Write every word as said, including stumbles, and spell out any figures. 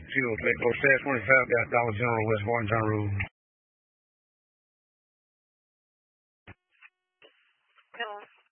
Zero three four seven twenty five. Got Dollar General West Warrentown Road. Hello.